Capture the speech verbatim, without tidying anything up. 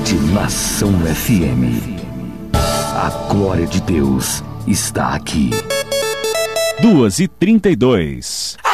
Rede Nação F M. A glória de Deus está aqui. duas e trinta e dois.